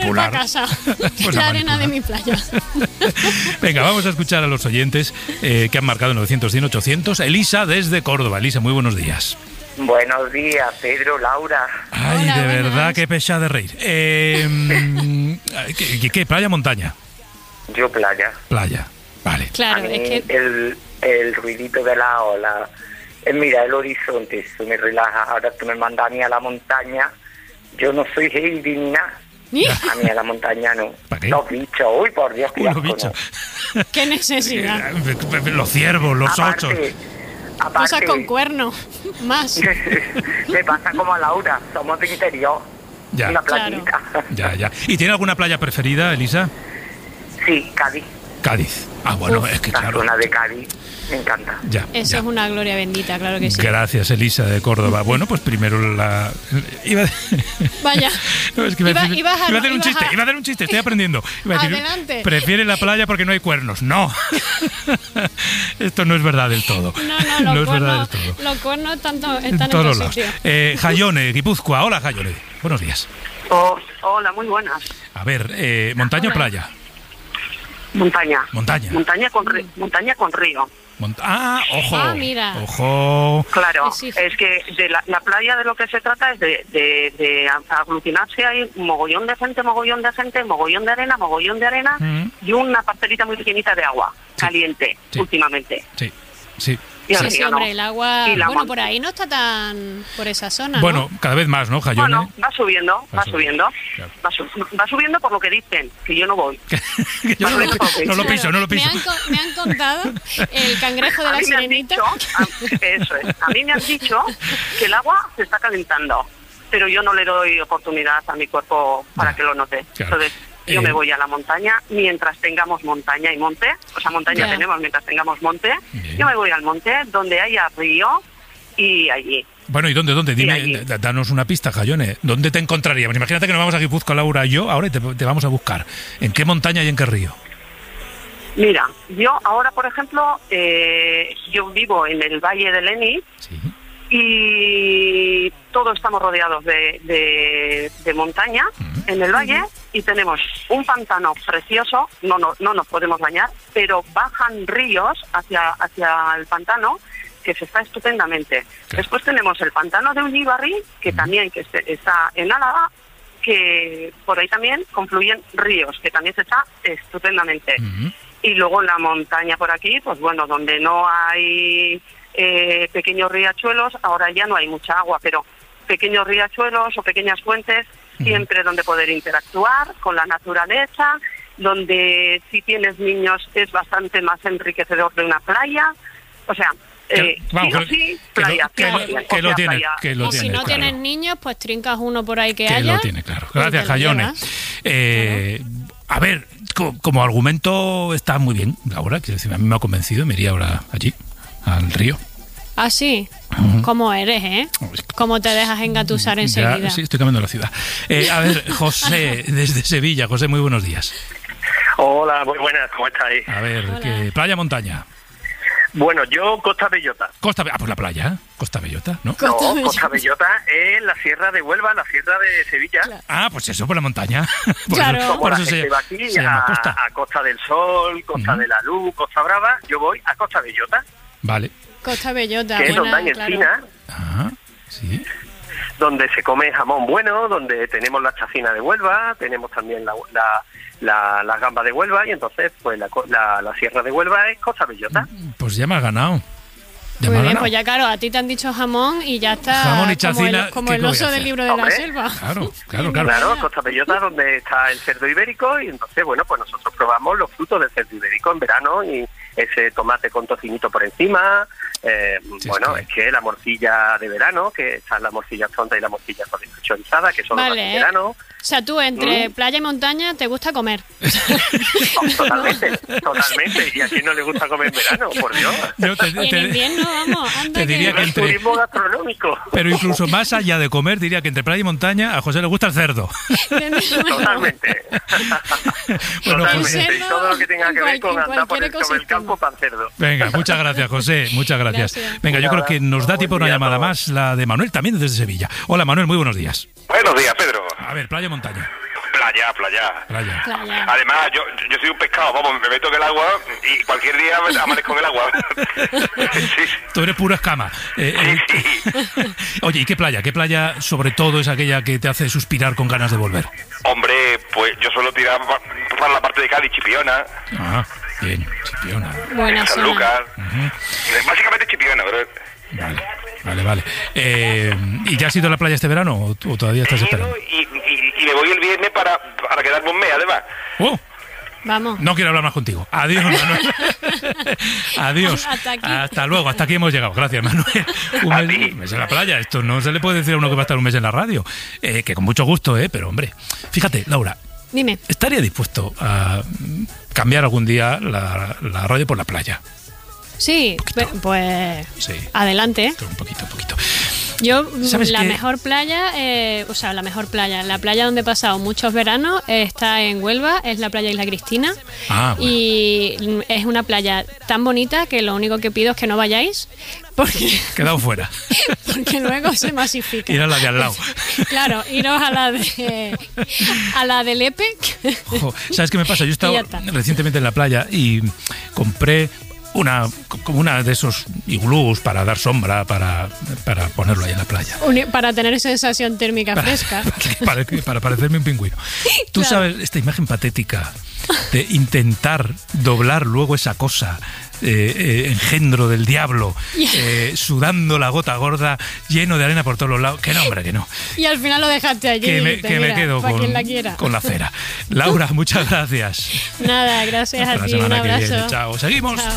popular. para casa. Pues la a arena manipular. de mi playa. Venga, vamos a escuchar a los oyentes que han marcado 900-100-800. Elisa desde Córdoba. Elisa, muy buenos días. Buenos días, Pedro, Laura. Ay, Hola, de buenas. verdad, qué pesada de reír. ¿Qué? ¿Playa o montaña? Yo playa. Playa, vale. A Claro, mí es que... el ruidito de la ola, mira el horizonte, eso me relaja. Ahora tú me mandas a mí a la montaña, yo no soy Heidi ni nada. A mí a la montaña no. ¿Para qué? Los bichos, uy, por Dios, qué Uy, los asco, bichos. no. Qué necesidad. Los ciervos, los ochos. Cosas con cuernos. Más. Me pasa como a Laura, somos de interior. Ya. Una Claro. playita. Ya. ¿Y tiene alguna playa preferida, Elisa? Sí, Cádiz. Cádiz. Ah, bueno, es que La claro. zona de Cádiz me encanta. Ya. Eso es una gloria bendita, claro que sí. Gracias, Elisa de Córdoba. Bueno, pues primero Vaya. No, es que iba a hacer un ibas chiste, a- iba a hacer un chiste, estoy aprendiendo. Iba a decir, Adelante. prefiere la playa porque no hay cuernos. No. Esto no es verdad del todo. No, es verdad del todo. los cuernos están En en todos otro lados. sitio. Jayone, Guipúzcoa. Hola, Jayone. Buenos días. Hola, muy buenas. A ver, ¿montaña o playa? Montaña. Montaña. Montaña con río. Ojo. Ah, mira. Ojo. Claro, Sí. es que de la playa de lo que se trata es de aglutinarse ahí mogollón de gente, mogollón de arena Mm. y una parcelita muy pequeñita de agua caliente Sí. últimamente. Sí. Y el Sí, río hombre, no. el agua... Y la Bueno, mon- por ahí no está tan... Por esa zona, Bueno, ¿no? cada vez más, ¿no, Jayone? Bueno, va subiendo. Claro. Va subiendo por lo que dicen, que yo no voy. Que yo no lo Claro, piso. Me han contado el cangrejo de A la mí me han sirenita. dicho, eso es, a mí me han dicho que el agua se está calentando, pero yo no le doy oportunidad a mi cuerpo para que lo note. Claro. Entonces, yo me voy a la montaña mientras tengamos montaña y monte, o sea, montaña Ya. tenemos mientras tengamos monte, Bien. yo me voy al monte donde haya río y allí. Bueno, ¿y dónde? Dime, allí. danos una pista, Jayone. ¿Dónde te encontraríamos? Imagínate que nos vamos a Guipúzcoa, Laura y yo, ahora y te vamos a buscar. ¿En qué montaña y en qué río? Mira, yo ahora, por ejemplo, yo vivo en el Valle de Leni Sí. y todos estamos rodeados de montaña en el valle y tenemos un pantano precioso, no nos podemos bañar, pero bajan ríos hacia el pantano que se está estupendamente. Claro. Después tenemos el pantano de Ullíbarri, que también que está en Álava, que por ahí también confluyen ríos, que también se está estupendamente. Ujú. Y luego en la montaña por aquí, pues bueno, donde no hay pequeños riachuelos, ahora ya no hay mucha agua, pero pequeños riachuelos o pequeñas fuentes, siempre donde poder interactuar con la naturaleza, donde si tienes niños es bastante más enriquecedor de una playa, o sea, vamos, sí, playa. que lo tiene, playa. que lo Y si tiene, no claro. tienes niños, pues trincas uno por ahí que Que haya. lo tiene, claro. y te Gracias, lo Jayone. llevas. A ver, como argumento está muy bien, Laura, quiero decir, a mí me ha convencido, me iría ahora allí, al río. Ah, sí. ¿Cómo eres, ¿Cómo te dejas engatusar enseguida? Ya, sí, estoy cambiando la ciudad. A ver, José, desde Sevilla. José, muy buenos días. Hola, muy buenas, ¿cómo estáis? A ver, Hola. playa, montaña. Bueno, yo Costa Bellota. Pues la playa, Costa Bellota, ¿no? No, Costa Bellota es la Sierra de Huelva, la Sierra de Sevilla. Ah, pues eso, por la montaña. Por Claro. eso, Como por la eso gente va aquí se llama a Costa. Costa del Sol, Costa de la Luz, Costa Brava, yo voy a Costa Bellota, Vale. Costa Bellota, que es donde hay claro. encina, Ah, sí. donde se come jamón bueno, donde tenemos la chacina de Huelva, tenemos también las gambas de Huelva, y entonces pues la Sierra de Huelva es Costa Bellota. Pues ya me has ganado. Ya me Muy has bien, ganado. pues ya claro, a ti te han dicho jamón y ya está. Jamón y chacina, Como ¿qué el voy a oso hacer? del libro de la Hombre. selva. Claro. Claro, Costa Bellota donde está el cerdo ibérico, y entonces, bueno, pues nosotros probamos los frutos del cerdo ibérico en verano, y ese tomate con tocinito por encima, Sí, bueno, es es que la morcilla de verano, que está la morcilla tonta y la morcilla chorizada, que son las Vale. de verano. O sea, tú entre playa y montaña te gusta comer. Totalmente, totalmente. ¿Y a quién no le gusta comer en verano? Por Dios. Yo Y en invierno, vamos, anda te diría que... que Es entre- turismo gastronómico. Pero incluso más allá de comer, diría que entre playa y montaña a José le gusta el cerdo. Totalmente. Bueno, Totalmente. José. Y todo lo que tenga que ver con En andar por cualquier el, sobre el ecosistema. campo para el cerdo. Venga, muchas gracias, José. Muchas gracias. Gracias. Venga, yo creo que nos da tiempo a una Buen día a llamada todos. más, la de Manuel, también desde Sevilla. Hola, Manuel, muy buenos días. Buenos días, Pedro. A ver, playa o montaña. Playa. Además, yo soy un pescado, vamos, me meto en el agua y cualquier día amanezco en el agua. Sí. Tú eres pura escama. Sí. Oye, ¿y qué playa? ¿Qué playa sobre todo es aquella que te hace suspirar con ganas de volver? Hombre, pues yo suelo tirar para la parte de Cádiz, Chipiona. Ah, bien, Chipiona. Buena San zona. Lucas. Básicamente Chipiona, pero... Vale. ¿Y ya has ido a la playa este verano o todavía estás esperando? Y me voy el viernes para quedarme un mes, además. ¡Oh! Vamos. No quiero hablar más contigo. Adiós, Manuel. Adiós. Hasta aquí. Hasta luego. Hasta aquí hemos llegado. Gracias, Manuel. Un mes en la playa. Esto no se le puede decir a uno que va a estar un mes en la radio. Que con mucho gusto, pero hombre. Fíjate, Laura. Dime. ¿Estaría dispuesto a cambiar algún día la radio por la playa? Sí, pues Sí. adelante. Un poquito. Yo, ¿Sabes la qué? mejor playa, la playa donde he pasado muchos veranos está en Huelva, es la playa Isla Cristina. Ah, bueno. Y es una playa tan bonita que lo único que pido es que no vayáis porque Fuera. porque luego se masifica. Ir a la de al lado. Claro, iros a la del EPEC. Ojo, ¿sabes qué me pasa? Yo he Y estado ya está. recientemente en la playa y compré una de esos iglús para dar sombra, para ponerlo ahí en la playa. Para tener sensación térmica fresca. Para parecerme un pingüino. Tú Claro. sabes esta imagen patética de intentar doblar luego esa cosa, engendro del diablo, sudando la gota gorda, lleno de arena por todos los lados. Que no, hombre, que no. Y al final lo dejaste allí. Que me quedo para quien la quiera. con la cera. Laura, muchas gracias. Nada, gracias Hasta a la ti. Un semana que abrazo. viene. Chao. Seguimos. Chao.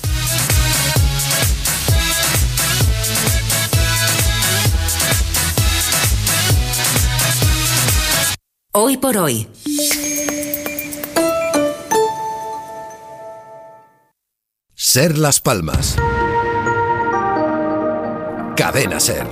Hoy por hoy. Ser Las Palmas. Cadena Ser.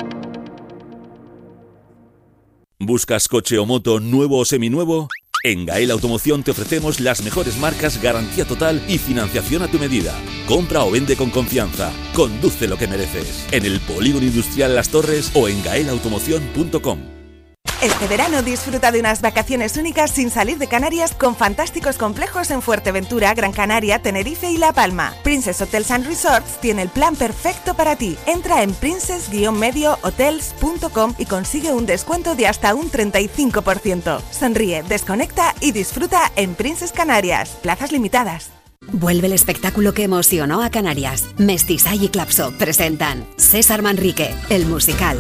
¿Buscas coche o moto nuevo o seminuevo? En Gael Automoción te ofrecemos las mejores marcas, garantía total y financiación a tu medida. Compra o vende con confianza. Conduce lo que mereces. En el Polígono Industrial Las Torres o en gaelautomoción.com. Este verano disfruta de unas vacaciones únicas sin salir de Canarias con fantásticos complejos en Fuerteventura, Gran Canaria, Tenerife y La Palma. Princess Hotels and Resorts tiene el plan perfecto para ti. Entra en princess-mediohotels.com y consigue un descuento de hasta un 35%. Sonríe, desconecta y disfruta en Princess Canarias. Plazas limitadas. Vuelve el espectáculo que emocionó a Canarias. Mestizay y Clapso presentan César Manrique, el musical.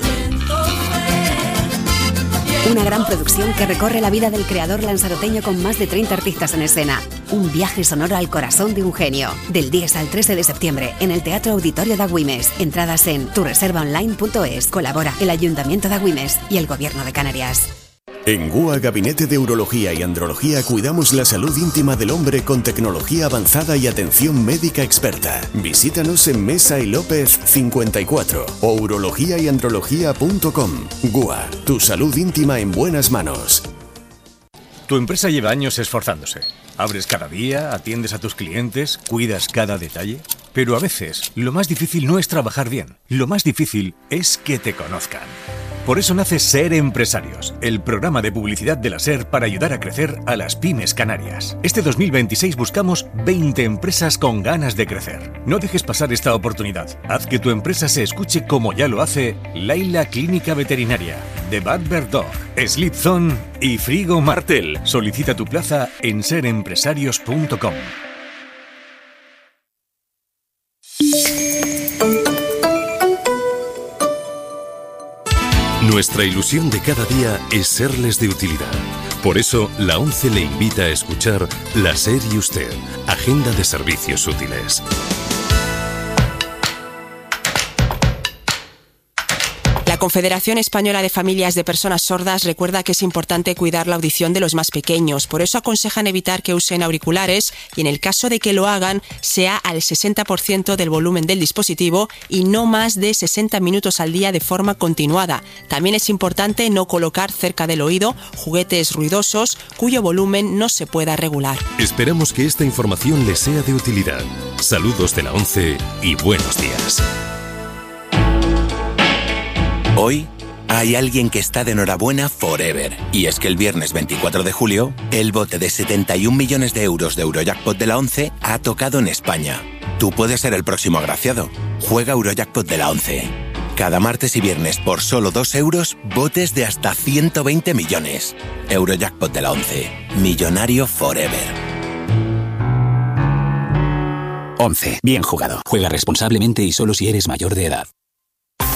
Una gran producción que recorre la vida del creador lanzaroteño con más de 30 artistas en escena. Un viaje sonoro al corazón de un genio. Del 10 al 13 de septiembre en el Teatro Auditorio de Agüimes. Entradas en tureservaonline.es. Colabora el Ayuntamiento de Agüimes y el Gobierno de Canarias. En GUA Gabinete de Urología y Andrología cuidamos la salud íntima del hombre con tecnología avanzada y atención médica experta. Visítanos en Mesa y López 54 o urologiayandrología.com. GUA, tu salud íntima en buenas manos. Tu empresa lleva años esforzándose. Abres cada día, atiendes a tus clientes, cuidas cada detalle. Pero a veces, lo más difícil no es trabajar bien. Lo más difícil es que te conozcan. Por eso nace Ser Empresarios, el programa de publicidad de la SER para ayudar a crecer a las pymes canarias. Este 2026 buscamos 20 empresas con ganas de crecer. No dejes pasar esta oportunidad. Haz que tu empresa se escuche como ya lo hace Laila Clínica Veterinaria, The Bad Bird Dog, Sleep Zone y Frigo Martel. Solicita tu plaza en serempresarios.com. Nuestra ilusión de cada día es serles de utilidad. Por eso, la ONCE le invita a escuchar La SER y Usted, Agenda de Servicios Útiles. La Confederación Española de Familias de Personas Sordas recuerda que es importante cuidar la audición de los más pequeños. Por eso aconsejan evitar que usen auriculares y, en el caso de que lo hagan, sea al 60% del volumen del dispositivo y no más de 60 minutos al día de forma continuada. También es importante no colocar cerca del oído juguetes ruidosos cuyo volumen no se pueda regular. Esperamos que esta información les sea de utilidad. Saludos de la ONCE y buenos días. Hoy, Hay alguien que está de enhorabuena forever. Y es que el viernes 24 de julio, el bote de 71 millones de euros de Eurojackpot de la 11 ha tocado en España. Tú puedes ser el próximo agraciado. Juega Eurojackpot de la 11. Cada martes y viernes por solo 2 euros, botes de hasta 120 millones. Eurojackpot de la 11. Millonario forever. 11. Bien jugado. Juega responsablemente y solo si eres mayor de edad.